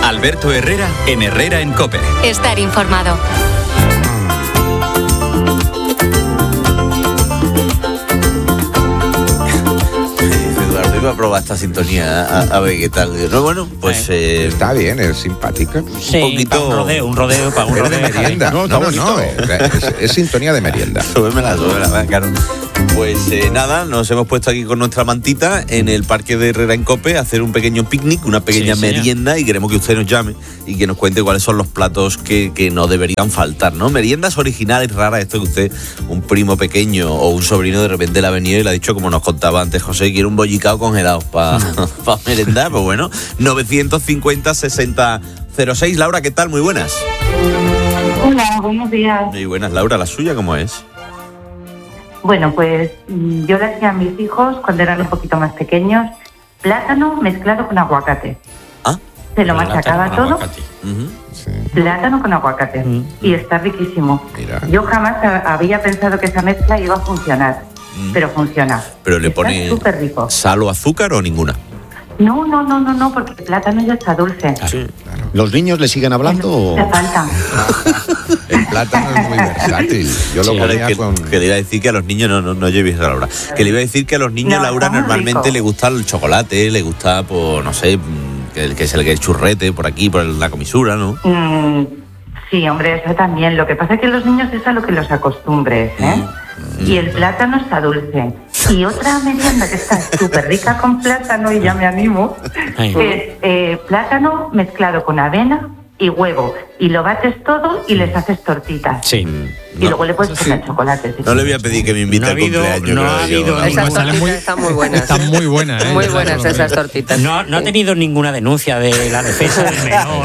Alberto Herrera en Herrera en COPE. Estar informado. Iba a probar esta sintonía a ver qué tal. No, bueno, pues está bien, es simpática. Sí, un poquito un rodeo para un rodeo de merienda. No, es sintonía de merienda. Súbemela, claro. Pues nada, nos hemos puesto aquí con nuestra mantita en el parque de Herrera en COPE a hacer un pequeño picnic, una pequeña merienda, y queremos que usted nos llame y que nos cuente cuáles son los platos que no deberían faltar, ¿no? Meriendas originales, raras, esto que usted, un primo pequeño o un sobrino de repente le ha venido y le ha dicho, como nos contaba antes José, quiere un bollicao congelado para merendar. Pues bueno, 950-60-06. Laura, ¿qué tal? Muy buenas. Hola, buenos días. Muy buenas, Laura. ¿La suya cómo es? Bueno, pues yo le hacía a mis hijos, cuando eran un poquito más pequeños, plátano mezclado con aguacate. ¿Ah? Se lo machacaba todo. Sí. Plátano con aguacate. Y está riquísimo. Mira. Yo jamás había pensado que esa mezcla iba a funcionar, pero funciona. ¿Pero le está pone súper rico. sal o azúcar o ninguna? No, porque el plátano ya está dulce. Sí. ¿Los niños le siguen hablando o...? Te falta. El plátano es muy versátil. Yo lo ponía con... Que le iba a decir que a los niños, no llevéis a Laura, que le iba a decir que a los niños, Laura, normalmente le gusta el chocolate, le gusta, pues, no sé, que es el churrete por aquí, por la comisura, ¿no? Sí, hombre, eso también. Lo que pasa es que los niños es a lo que los acostumbres, ¿eh? Y el plátano está dulce. Y otra merienda que está súper rica con plátano, y ya me animo, es plátano mezclado con avena y huevo. Y lo bates todo y les haces tortitas. Sí. Y luego le puedes poner chocolate. No le voy a pedir que me invite al cumpleaños. No ha habido esas tortitas están muy buenas. Están muy buenas, ¿eh? Muy buenas esas tortitas. No ha tenido ninguna denuncia de la defensa del menor.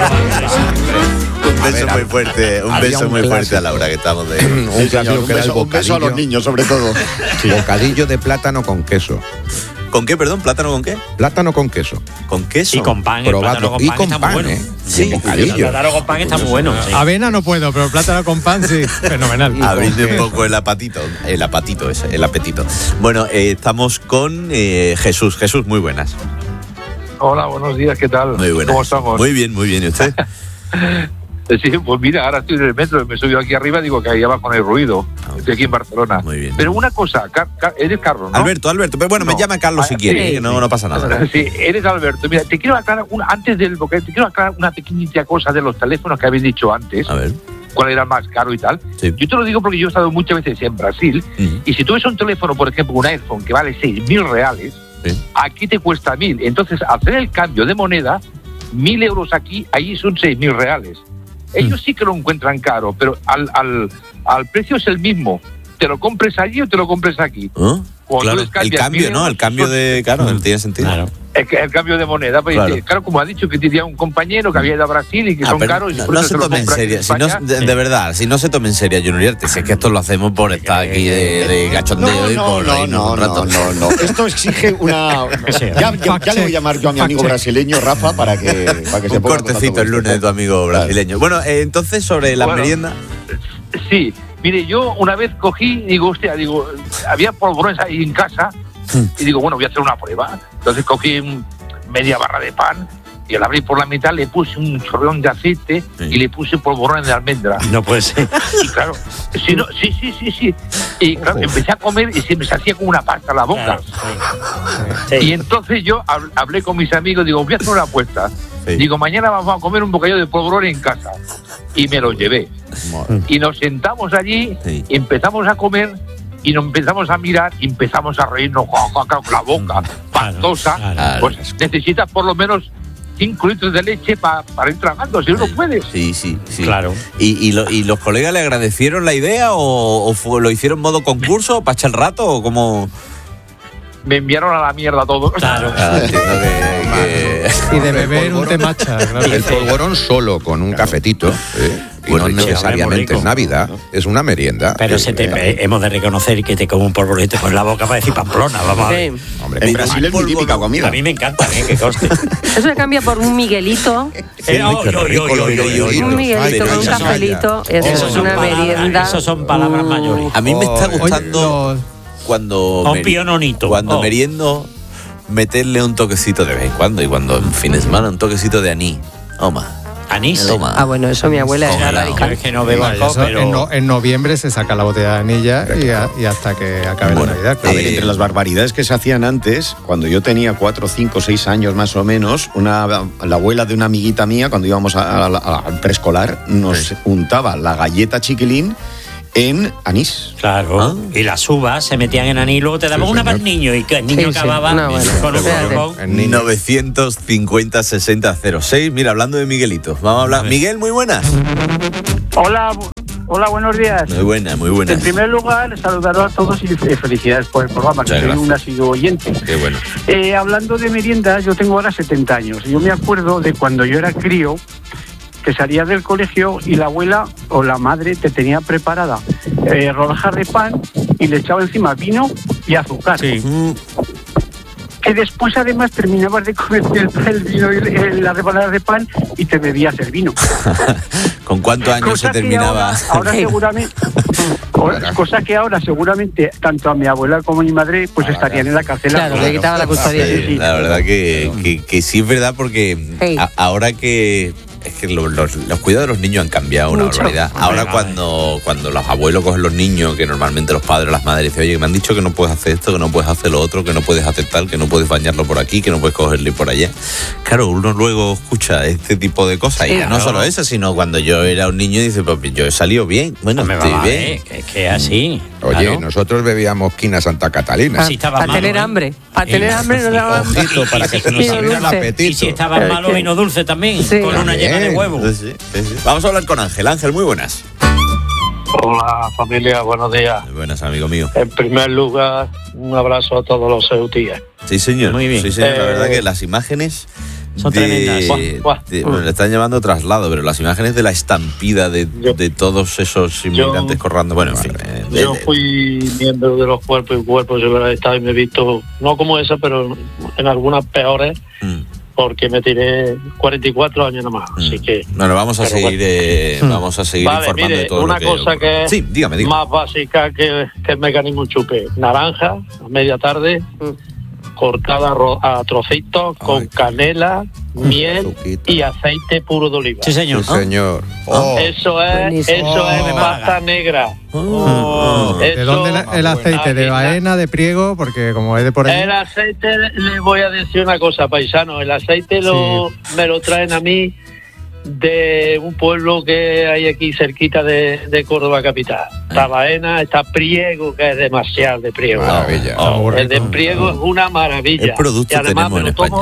Un beso muy fuerte, un beso muy fuerte a Laura, que estamos de... Un clásico que era el Un beso a los bocadillo. niños, sobre todo. Bocadillo de plátano con queso. ¿Con qué, perdón? ¿Plátano con qué? Plátano con queso. ¿Con queso? Y con pan. Probadlo. El plátano con pan está muy bueno. Sí, bocadillo. El plátano con pan está muy bueno. Sí. Avena no puedo, pero plátano con pan sí. Fenomenal. Abrirle un poco el apetito ese, el apetito. Bueno, estamos con Jesús. Jesús, muy buenas. Hola, buenos días, ¿qué tal? Muy buenas. ¿Cómo estamos? Muy bien, ¿y usted? Sí, pues mira, ahora estoy en el metro, me subió aquí arriba, digo que ahí abajo no hay ruido. Estoy aquí en Barcelona. Muy bien. Pero una cosa, eres Carlos, ¿no? Alberto, pero bueno, me llama Carlos si quiere, que no pasa nada. Sí, eres Alberto. Mira, te quiero aclarar, antes del bocadillo, te quiero aclarar una pequeñita cosa de los teléfonos que habéis dicho antes. A ver. ¿Cuál era más caro y tal? Sí. Yo te lo digo porque yo he estado muchas veces en Brasil, y si tú ves un teléfono, por ejemplo, un iPhone que vale 6.000 reales, aquí te cuesta 1.000. Entonces, hacer el cambio de moneda, 1.000 euros aquí, ahí son 6.000 reales. Ellos sí que lo encuentran caro, pero al precio es el mismo. ¿Te lo compres allí o te lo compres aquí? Claro, el cambio, ¿no? El cambio de... Claro, no tiene sentido. Claro. El cambio de moneda. Pues, claro, como ha dicho que tenía un compañero que había ido a Brasil y que son caros. Y no se tome en serio. De verdad, si no se tome en serio, Junior Uriarte, si es que esto lo hacemos por estar aquí de cachondeo y por reírnos un rato. No. Esto exige una... Ya le voy a llamar yo a mi amigo brasileño, Rafa, para que se ponga... Un cortecito el lunes de tu amigo brasileño. Bueno, entonces, sobre la merienda... Sí, mire, yo una vez cogí, había polvorones ahí en casa, y digo, bueno, voy a hacer una prueba. Entonces cogí media barra de pan y al abrir por la mitad le puse un chorreón de aceite y le puse polvorones de almendra. No puede ser. Y claro, sí. Y claro, empecé a comer y se me hacía como una pasta en la boca. Y entonces yo hablé con mis amigos, digo, voy a hacer una apuesta. Digo, mañana vamos a comer un bocadillo de polvorones en casa. Y me lo llevé. Y nos sentamos allí, y empezamos a comer, y nos empezamos a mirar, y empezamos a reírnos con la boca pastosa. Pues necesitas por lo menos 5 litros de leche para ir tragando, si uno puede. Sí. Claro. ¿Y los colegas le agradecieron la idea o lo hicieron modo concurso para echar el rato o cómo...? Me enviaron a la mierda todo. Claro. Y de beber un temacha. Claro. El polvorón solo con un cafetito, y no necesariamente es Navidad, es una merienda. Pero hemos de reconocer que te como un polvorete con la boca para decir Pamplona, vamos a ver. Hombre, en Brasil es muy típica comida. A mí me encanta, que conste. Eso se cambia por un Miguelito. Un Miguelito con un cafelito. Eso es una merienda. Eso son palabras mayores. A mí me está gustando cuando meriendo, meterle un toquecito de vez en cuando, y cuando en fin de semana un toquecito de anís Anís. Ah, bueno, eso mi abuela era radical. Es que no bebo alcohol, pero... En noviembre se saca la botella de anilla y hasta que acabe la Navidad. A ver, entre las barbaridades que se hacían antes, cuando yo tenía 4, 5, 6 años más o menos, la abuela de una amiguita mía, cuando íbamos al preescolar, nos untaba la galleta chiquilín en anís. Claro. Y las uvas se metían en anís y luego te daban una para el niño y que el niño acababa con un borbón. 950-60-06. Mira, hablando de Miguelito, vamos a hablar. Miguel, muy buenas. Hola, buenos días. Muy buenas, muy buenas. En primer lugar, saludaros a todos y felicidades por el programa, que soy un asiduo oyente. Qué bueno. Hablando de meriendas, yo tengo ahora 70 años. Yo me acuerdo de cuando yo era crío, que salías del colegio y la abuela o la madre te tenía preparada rodajas de pan y le echaba encima vino y azúcar. Sí. Que después además terminabas de comer el vino y las rebanadas de pan y te bebías el vino. ¿Con cuántos años se terminaba? Ahora seguramente... Cosa que ahora seguramente tanto a mi abuela como a mi madre pues estarían en la cárcel. Claro, le quitaba la custodia. Sí. La verdad que sí es verdad, porque ahora que... Es que los cuidados de los niños han cambiado una barbaridad. Ahora cuando los abuelos cogen los niños, que normalmente los padres o las madres dicen, oye, me han dicho que no puedes hacer esto, que no puedes hacer lo otro, que no puedes hacer tal, que no puedes bañarlo por aquí, que no puedes cogerlo por allá. Claro, uno luego escucha este tipo de cosas. Sí, y no solo eso, sino cuando yo era un niño y dice, pues yo he salido bien. Bueno, me estoy bien. Es que así. Oye, nosotros bebíamos quina Santa Catalina. Para tener hambre. Para tener hambre nos daban ojito para que se nos subiera el apetito. Y si estabas malo, vino dulce también, con una yema de huevo. Sí. Vamos a hablar con Ángel. Ángel, muy buenas. Hola familia, buenos días. Muy buenas, amigo mío. En primer lugar, un abrazo a todos los ceutíes. Sí, señor. Muy bien. Sí, señor. La verdad que las imágenes son tremendas. Bueno, le están llamando traslado, pero las imágenes de la estampida de todos esos inmigrantes corrando. Bueno, en fin. Yo fui miembro de los cuerpos y cuerpos de seguridad del Estado y me he visto, no como esa, pero en algunas peores. Porque me tiré 44 años nomás, así que... Bueno, vamos a seguir informando de todo una lo que... cosa que sí, dígame. Más básica que el mecanismo chupe. Naranja, a media tarde, cortada a trocitos, con canela, miel y aceite puro de oliva. Sí, señor. Sí, señor. Eso es pasta negra. ¿De dónde el aceite? ¿De Baena, de Priego? Porque como es de por ahí... El aceite, le voy a decir una cosa, paisano. El aceite me lo traen a mí de un pueblo que hay aquí cerquita de Córdoba capital. Está Baena, está Priego, que es demasiado de Priego. Maravilla. El de Priego es una maravilla. El producto y además tenemos en España.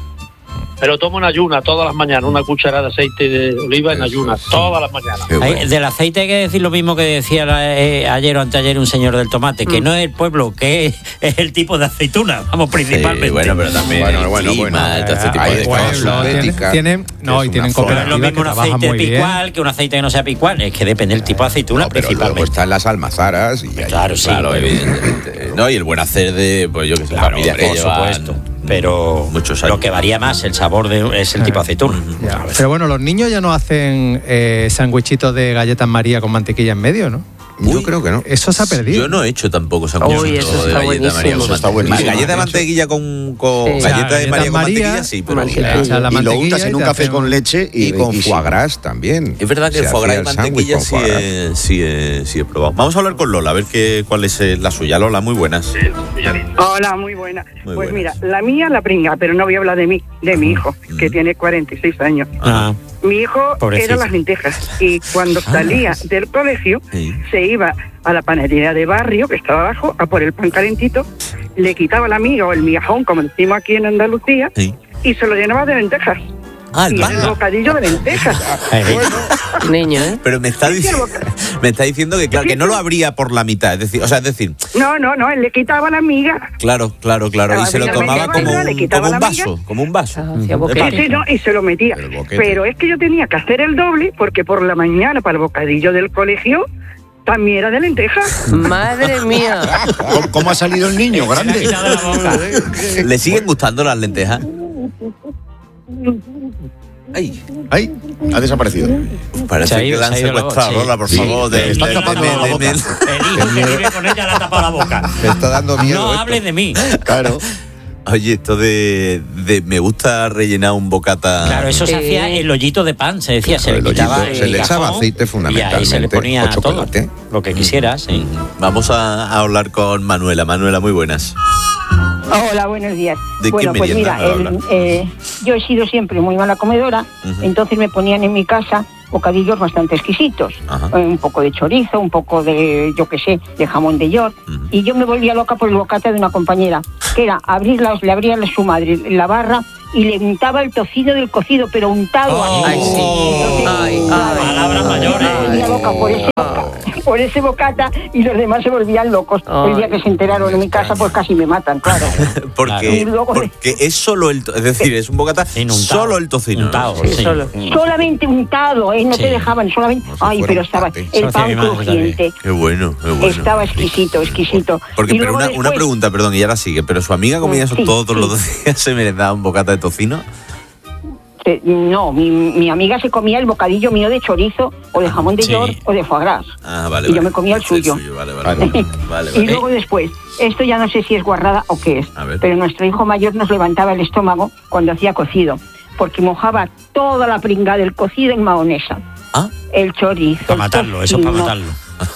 Pero tomo en ayuna todas las mañanas, una cucharada de aceite de oliva en ayuna, todas las mañanas. Bueno. Del aceite hay que decir lo mismo que decía ayer o anteayer un señor del tomate, que no es el pueblo, que es el tipo de aceituna, vamos, principalmente. Sí, bueno, pero también tienen cooperativas lo mismo que un aceite muy picual bien. que un aceite que no sea picual, es que depende del tipo de aceituna principalmente. Luego están las almazaras y claro, evidentemente. No, y el buen hacer de, pues yo que sé, familias que llevan... supuesto. Pero muchos años. Lo que varía más el sabor es el tipo de aceituna. Pero bueno, los niños ya no hacen sándwichitos de galletas María con mantequilla en medio, ¿no? Yo creo que no. Eso se ha perdido. Yo no he hecho tampoco sándwichitos de galleta María con mantequilla. Galleta de mantequilla con galleta de María con mantequilla, sí, pero y lo untas en un café con leche y con foie gras también. Es verdad que el foie gras y mantequilla sí he probado. Vamos a hablar con Lola, a ver cuál es la suya. Lola, muy buenas. Hola, muy buena. Pues mira, la mía la pringa, pero no voy a hablar de mí, de mi hijo, que tiene 46 años. Mi hijo era las lentejas y cuando salía del colegio se iba a la panadería de barrio, que estaba abajo, a por el pan calentito, le quitaba la miga o el migajón, como decimos aquí en Andalucía, y se lo llenaba de lentejas. El pan. El bocadillo de lentejas. Niño, Pero me está diciendo que claro, que no lo abría por la mitad, es decir... No, él le quitaba la miga. Claro, y se lo tomaba como un vaso. Y se lo metía. Pero es que yo tenía que hacer el doble, porque por la mañana para el bocadillo del colegio también era de lentejas. Madre mía. ¿Cómo ha salido el niño grande? ¿Le siguen gustando las lentejas? Ay, ha desaparecido. Parece que la han secuestrado, Lola, por favor. Están tapando la boca. El hijo que vive con ella le ha tapado la boca. Me está dando miedo. No hables de mí. Claro. Oye, esto de me gusta rellenar un bocata. Claro, eso se hacía el hoyito de pan, se decía, claro, se le quitaba se le echaba aceite fundamentalmente. Y ahí se le ponía todo, lo que quisieras. Sí. Vamos a hablar con Manuela. Manuela, muy buenas. Hola, buenos días. ¿De bueno, qué pues merienda mira, yo he sido siempre muy mala comedora, entonces me ponían en mi casa bocadillos bastante exquisitos. Un poco de chorizo, un poco de, yo qué sé, de jamón de york. Y yo me volvía loca por el bocata de una compañera, que era le abría a su madre la barra y le untaba el tocino del cocido, pero untado así. Palabras mayores. Me volvía loca por ese bocata y los demás se volvían locos. El día que se enteraron en mi casa, pues casi me matan, claro. Porque es solo es decir, es un bocata solo el tocino. Untado, ¿no? Sí. Solamente untado, no te dejaban solamente. Ay, pero estaba el pan crujiente. Qué bueno, qué bueno. Estaba exquisito. Porque, pero una pregunta, perdón, y ahora sigue, pero su amiga comía eso todos los días, se merendaba un bocata de tocino. No, mi amiga se comía el bocadillo mío de chorizo o de jamón de york o de foie gras. Vale, y yo me comía el suyo. Vale. Y luego después, esto ya no sé si es guarrada o qué es, pero nuestro hijo mayor nos levantaba el estómago cuando hacía cocido, porque mojaba toda la pringa del cocido en mahonesa. El chorizo. Para matarlo, eso para matarlo.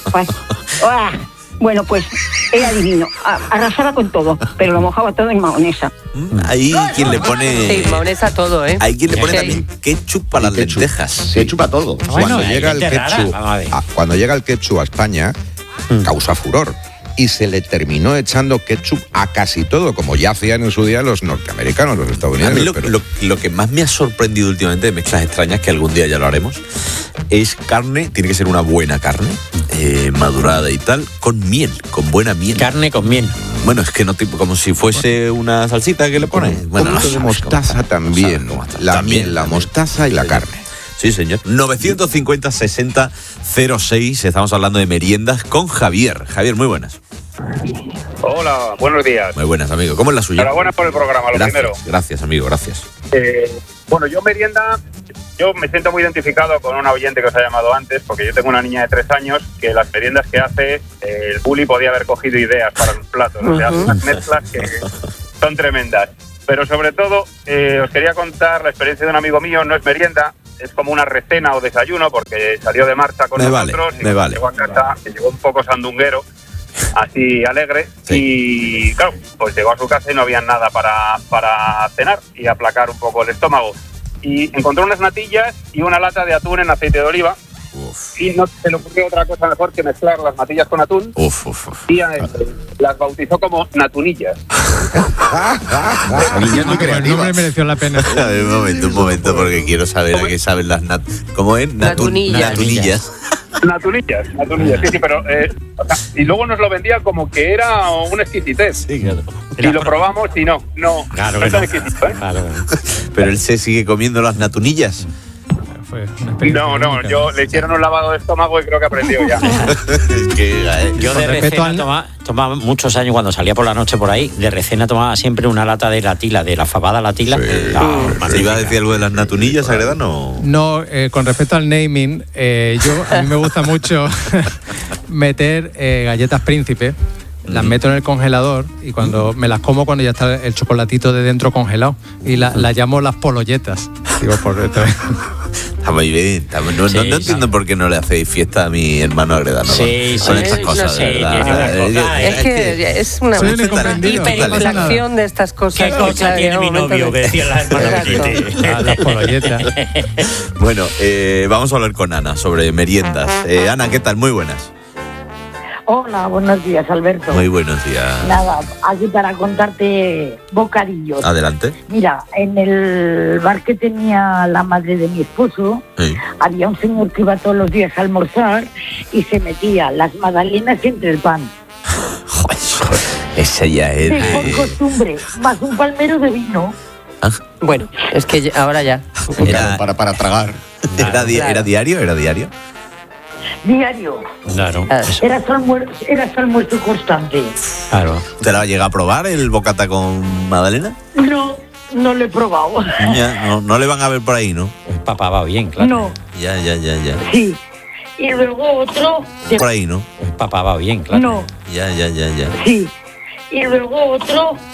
Bueno, pues era divino. Arrasaba con todo, pero lo mojaba todo en mahonesa. Hay quien le pone... Sí, mahonesa todo, ¿eh? Hay quien le pone también ketchup para las lentejas. Ketchup a todo. Cuando llega el ketchup a España, causa furor. Y se le terminó echando ketchup a casi todo, como ya hacían en su día los norteamericanos, los estadounidenses. A mí lo que más me ha sorprendido últimamente de mezclas extrañas, que algún día ya lo haremos, es carne, tiene que ser una buena carne, madurada y tal, con miel, con buena miel. Carne con miel. Bueno, es que no tipo como si fuese una salsita que le pones. Bueno, un poquito de mostaza también. La miel, la mostaza y la carne. Sí, señor. 950-60-06. Estamos hablando de meriendas con Javier. Javier, muy buenas. Hola, buenos días. Muy buenas, amigo. ¿Cómo es la suya? Enhorabuena por el programa, lo primero. Gracias, amigo, gracias. Bueno, yo me siento muy identificado con una oyente que os ha llamado antes, porque yo tengo una niña de 3 años que las meriendas que hace, el bully podía haber cogido ideas para los platos. O sea, hace unas mezclas que son tremendas. Pero sobre todo, os quería contar la experiencia de un amigo mío. No es merienda, es como una recena o desayuno, porque salió de marcha con nosotros y llegó a casa, que llegó un poco sandunguero, así alegre, y claro, pues llegó a su casa y no había nada para cenar y aplacar un poco el estómago. Y encontró unas natillas y una lata de atún en aceite de oliva. Y no se le ocurrió otra cosa mejor que mezclar las natillas con atún. Y las bautizó como natunillas. El nombre mereció la pena. Un momento, porque quiero saber a qué saben las ¿cómo es? Natunillas. Natunillas, sí, pero y luego nos lo vendía como que era un exquisitez. Sí, claro. Y lo probamos y no claro, es tan exquisito, ¿eh? Claro. Pero él se sigue comiendo las natunillas. No, yo le hicieron un lavado de estómago y creo que aprendió ya. Yo de recena tomaba muchos años cuando salía por la noche por ahí, de recena tomaba siempre una lata de latila, de la fabada latila. ¿Se iba a decir algo de las natunillas, Agredano? No, con respecto al naming, a mí me gusta mucho meter galletas Príncipe. Las meto en el congelador y cuando me las como cuando ya está el chocolatito de dentro congelado y las llamo las pololletas. Digo, por esto. Está muy bien. No entiendo por qué no le hacéis fiesta a mi hermano Agredano con estas cosas, de verdad. Es que es una hiperinflación de estas cosas. ¿Qué cosa tiene mi novio? Que decía la hermana. Las pololletas. Bueno, vamos a hablar con Ana sobre meriendas. Ana, ¿qué tal? Muy buenas. Hola, buenos días, Alberto. Muy buenos días. Nada, aquí para contarte bocadillos. Adelante. Mira, en el bar que tenía la madre de mi esposo, había un señor que iba todos los días a almorzar y se metía las magdalenas entre el pan. Joder, ese ya es... Por costumbre, más un palmero de vino. Bueno, es que ahora ya. Para tragar. ¿Era diario? Diario. Claro. Era su almuerzo constante. Claro. ¿Te la llega a probar el bocata con magdalena? No lo he probado. Ya, no le van a ver por ahí, ¿no? El papá va bien, claro. No. Ya. Sí. Y luego otro... Por ahí, ¿no? El papá va bien, claro. No. Ya. Sí. Y luego otro